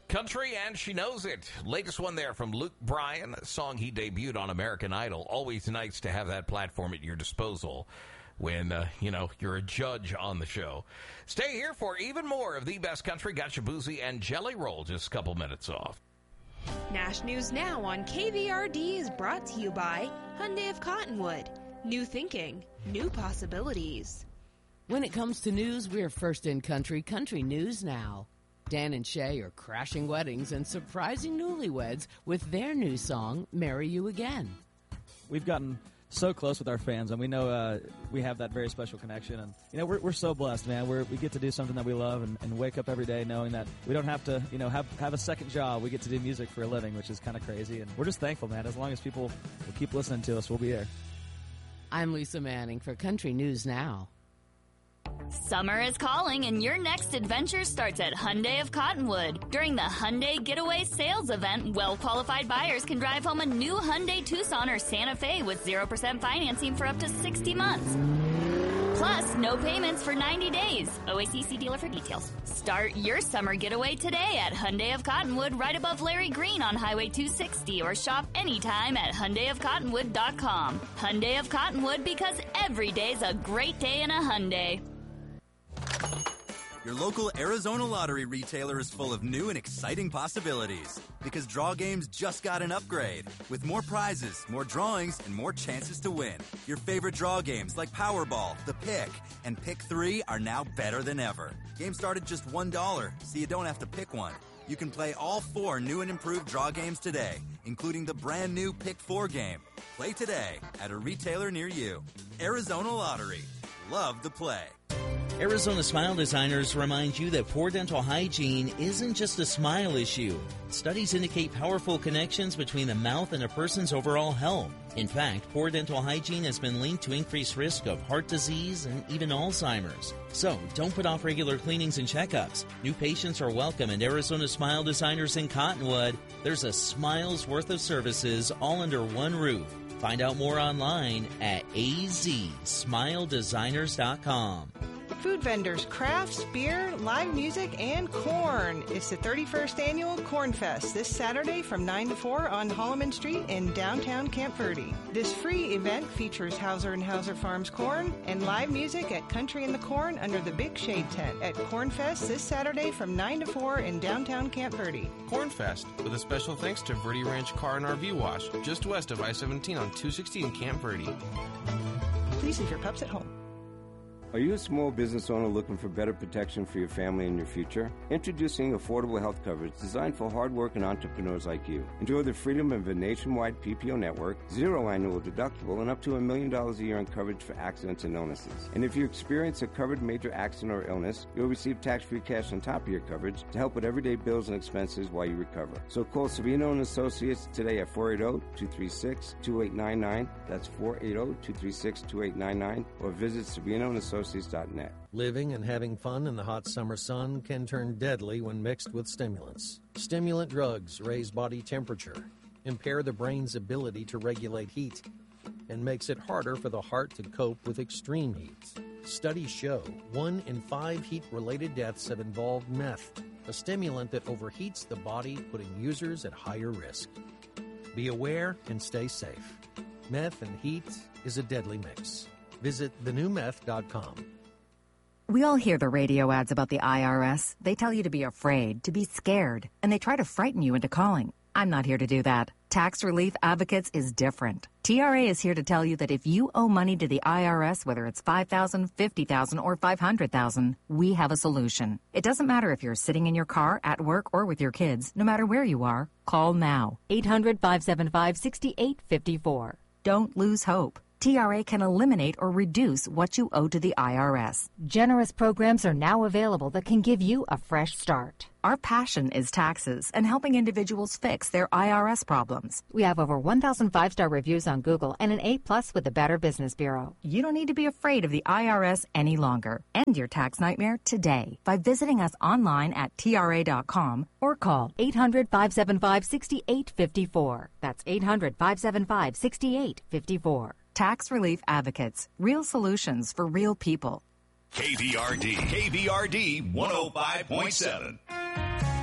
Country, and she knows it. Latest one there from Luke Bryan, a song he debuted on American Idol. Always nice to have that platform at your disposal when, you're a judge on the show. Stay here for even more of the best country. Got your boozy and jelly roll just a couple minutes off. Nash News Now on KVRD is brought to you by Hyundai of Cottonwood. New thinking, new possibilities. When it comes to news, we're first in country. Country News Now. Dan and Shay are crashing weddings and surprising newlyweds with their new song, Marry You Again. We've gotten so close with our fans, and we know we have that very special connection. And, we're so blessed, man. We get to do something that we love and wake up every day knowing that we don't have to, have a second job. We get to do music for a living, which is kind of crazy. And we're just thankful, man. As long as people will keep listening to us, we'll be there. I'm Lisa Manning for Country News Now. Summer is calling, and your next adventure starts at Hyundai of Cottonwood. During the Hyundai Getaway Sales Event, well-qualified buyers can drive home a new Hyundai Tucson or Santa Fe with 0% financing for up to 60 months. Plus, no payments for 90 days. OACC dealer for details. Start your summer getaway today at Hyundai of Cottonwood, right above Larry Green on Highway 260, or shop anytime at HyundaiofCottonwood.com. Hyundai of Cottonwood, because every day's a great day in a Hyundai. Your local Arizona Lottery retailer is full of new and exciting possibilities because Draw Games just got an upgrade with more prizes, more drawings, and more chances to win. Your favorite draw games like Powerball, The Pick, and Pick 3 are now better than ever. Games start at just $1, so you don't have to pick one. You can play all 4 new and improved draw games today, including the brand new Pick 4 game. Play today at a retailer near you. Arizona Lottery. Love the play. Arizona Smile Designers remind you that poor dental hygiene isn't just a smile issue. Studies indicate powerful connections between the mouth and a person's overall health. In fact, poor dental hygiene has been linked to increased risk of heart disease and even Alzheimer's. So, don't put off regular cleanings and checkups. New patients are welcome at Arizona Smile Designers in Cottonwood. There's a smile's worth of services all under one roof. Find out more online at azsmiledesigners.com. Food vendors, crafts, beer, live music, and corn. It's the 31st annual Corn Fest this Saturday from 9 to 4 on Holloman Street in downtown Camp Verde. This free event features Hauser & Hauser Farms corn and live music at Country in the Corn under the Big Shade Tent at Corn Fest this Saturday from 9 to 4 in downtown Camp Verde. Corn Fest, with a special thanks to Verde Ranch Car and RV Wash, just west of I-17 on 260 in Camp Verde. Please leave your pups at home. Are you a small business owner looking for better protection for your family and your future? Introducing affordable health coverage designed for hardworking entrepreneurs like you. Enjoy the freedom of a nationwide PPO network, zero annual deductible, and up to $1 million a year in coverage for accidents and illnesses. And if you experience a covered major accident or illness, you'll receive tax-free cash on top of your coverage to help with everyday bills and expenses while you recover. So call Savino & Associates today at 480-236-2899. That's 480-236-2899. Or visit SavinoandAssociates.net. Living and having fun in the hot summer sun can turn deadly when mixed with stimulants. Stimulant drugs raise body temperature, impair the brain's ability to regulate heat, and makes it harder for the heart to cope with extreme heat. Studies show 1 in 5 heat-related deaths have involved meth, a stimulant that overheats the body, putting users at higher risk. Be aware and stay safe. Meth and heat is a deadly mix. Visit thenewmeth.com. We all hear the radio ads about the IRS. They tell you to be afraid, to be scared, and they try to frighten you into calling. I'm not here to do that. Tax Relief Advocates is different. TRA is here to tell you that if you owe money to the IRS, whether it's $5,000, $50,000, or $500,000, we have a solution. It doesn't matter if you're sitting in your car, at work, or with your kids. No matter where you are, call now. 800-575-6854. Don't lose hope. TRA can eliminate or reduce what you owe to the IRS. Generous programs are now available that can give you a fresh start. Our passion is taxes and helping individuals fix their IRS problems. We have over 1,000 5-star reviews on Google and an A+ with the Better Business Bureau. You don't need to be afraid of the IRS any longer. End your tax nightmare today by visiting us online at TRA.com or call 800-575-6854. That's 800-575-6854. Tax Relief Advocates. Real solutions for real people. KVRD 105.7.